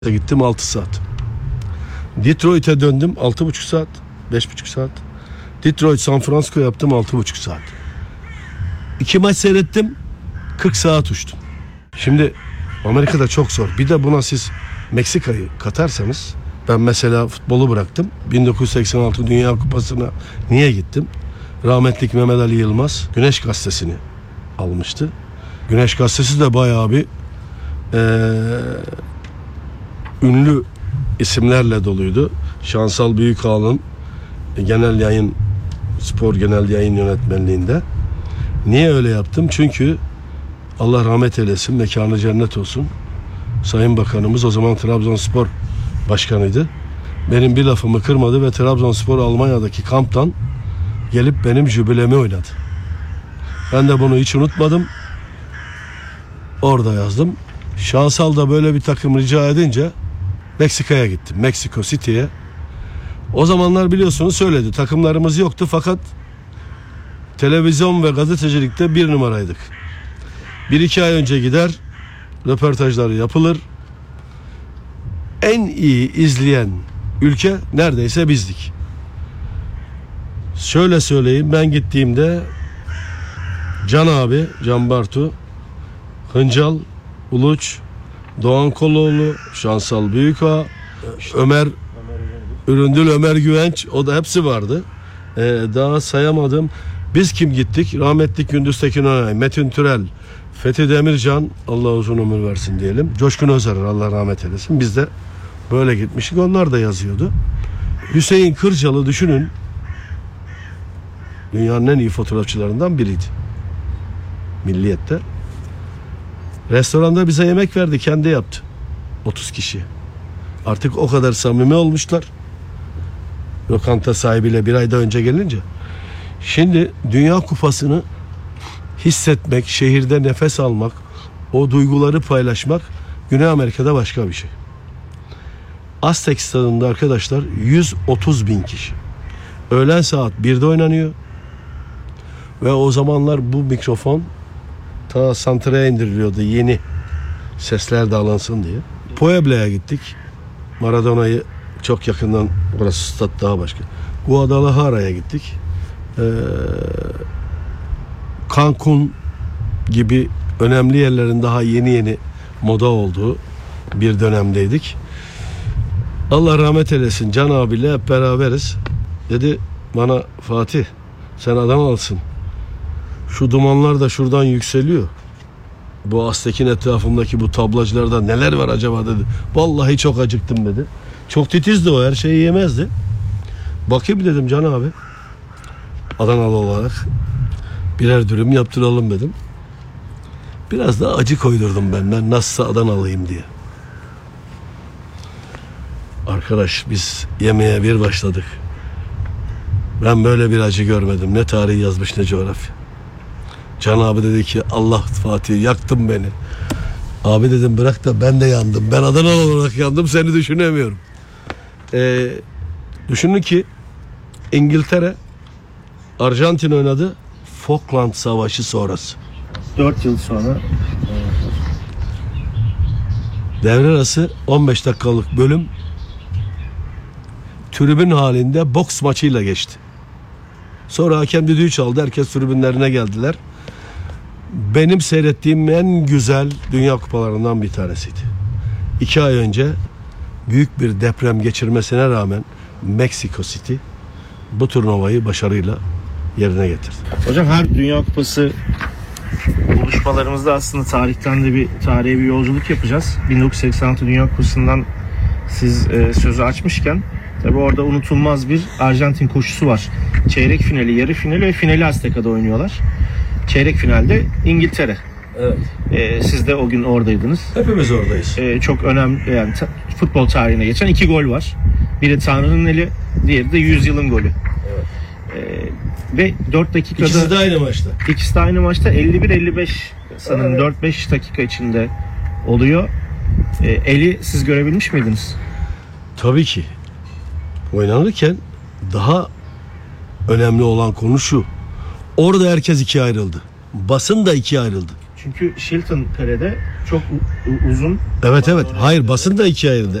Gittim 6 saat. Detroit'e döndüm 6,5 saat, 5,5 saat. Detroit, San Francisco yaptım 6,5 saat. 2 maç seyrettim, 40 saat uçtum. Şimdi Amerika'da çok zor. Bir de buna siz Meksika'yı katarsanız, ben mesela futbolu bıraktım. 1986 Dünya Kupası'na niye gittim? Rahmetlik Mehmet Ali Yılmaz Güneş Gazetesi'ni almıştı. Güneş Gazetesi de bayağı bir ünlü isimlerle doluydu. Şansal Büyükağa'nın spor genel yayın yönetmenliğinde. Niye öyle yaptım? Çünkü Allah rahmet eylesin, mekanı cennet olsun. Sayın Bakanımız o zaman Trabzonspor başkanıydı. Benim bir lafımı kırmadı ve Trabzonspor Almanya'daki kamptan gelip benim jübilemi oynadı. Ben de bunu hiç unutmadım. Orada yazdım. Şansal da böyle bir takım rica edince Meksika'ya gittim. Meksiko City'ye. O zamanlar biliyorsunuz söyledi. Takımlarımız yoktu fakat televizyon ve gazetecilikte 1 numaraydık. 1-2 ay önce gider, röportajları yapılır. En iyi izleyen ülke neredeyse bizdik. Şöyle söyleyeyim, ben gittiğimde Can abi, Can Bartu, Hıncal, Uluç, Doğan Koloğlu, Şansal Büyükağa, Ömer Üründül, Ömer Güvenç, o da hepsi vardı. Daha sayamadım. Biz kim gittik? Rahmetlik Gündüz Tekin Önay, Metin Türel, Fethi Demircan, Allah uzun ömür versin diyelim. Coşkun Özarar, Allah rahmet eylesin. Biz de böyle gitmiştik. Onlar da yazıyordu. Hüseyin Kırcalı düşünün, dünyanın en iyi fotoğrafçılarından biriydi. Milliyet'te. Restoranda bize yemek verdi, kendi yaptı. 30 kişi. Artık o kadar samimi olmuşlar. Lokanta sahibiyle bir ayda önce gelince. Şimdi Dünya Kupası'nı hissetmek, şehirde nefes almak, o duyguları paylaşmak Güney Amerika'da başka bir şey. Aztek stadında arkadaşlar 130 bin kişi. Öğlen saat 1'de oynanıyor. Ve o zamanlar bu mikrofon ta santraya indiriliyordu, yeni sesler de alınsın diye. Puebla'ya gittik. Maradona'yı çok yakından, orası stat daha başka. Guadalajara'ya gittik. Cancun gibi önemli yerlerin daha yeni moda olduğu bir dönemdeydik. Allah rahmet eylesin, Can abiyle hep beraberiz. Dedi bana, Fatih sen Adanalısın. Şu dumanlar da şuradan yükseliyor. Bu Aztek'in etrafındaki bu tablacılarda neler var acaba dedi. Vallahi çok acıktım dedi. Çok titizdi o, her şeyi yemezdi. Bakayım dedim Can abi. Adanalı olarak birer dürüm yaptıralım dedim. Biraz da acı koydurdum ben nasılsa Adanalıyım diye. Arkadaş biz yemeğe bir başladık. Ben böyle bir acı görmedim. Ne tarih yazmış ne coğrafya. Can abi dedi ki Allah Fatih yaktın beni. Abi dedim bırak da ben de yandım. Ben Adanalı olarak yandım, seni düşünemiyorum. Düşünün ki İngiltere Arjantin oynadı. Falkland Savaşı sonrası. 4 yıl sonra. Devre arası 15 dakikalık bölüm tribün halinde boks maçıyla geçti. Sonra hakem düdüğü çaldı. Herkes tribünlerine geldiler. Benim seyrettiğim en güzel Dünya Kupalarından bir tanesiydi. 2 ay önce büyük bir deprem geçirmesine rağmen Meksiko City bu turnuvayı başarıyla yerine getirdi. Hocam her Dünya Kupası buluşmalarımızda aslında tarihe bir yolculuk yapacağız. 1986 Dünya Kupası'ndan siz sözü açmışken tabii orada unutulmaz bir Arjantin koşusu var. Çeyrek finali, yarı finali ve finali Azteka'da oynuyorlar. Çeyrek finalde İngiltere. Evet. Siz de o gün oradaydınız. Hepimiz oradayız. Çok önemli, yani futbol tarihine geçen 2 gol var. Biri Tanrı'nın eli, diğeri de 100 yılın golü. Evet. Ve 4 dakikada... İkisi de aynı maçta. İkisi de aynı maçta 51-55 sanırım, evet. 4-5 dakika içinde oluyor. Eli siz görebilmiş miydiniz? Tabii ki. Oynanırken daha önemli olan konu şu. Orada herkes ikiye ayrıldı. Basın da ikiye ayrıldı. Çünkü Shilton Kalede çok uzun. Evet evet. Hayır, basın da ikiye ayırdı.